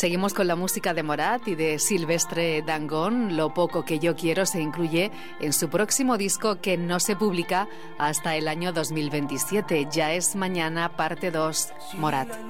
Seguimos con la música de Morat y de Silvestre Dangond. Lo poco que yo quiero se incluye en su próximo disco que no se publica hasta el año 2027. Ya es mañana, parte 2, Morat.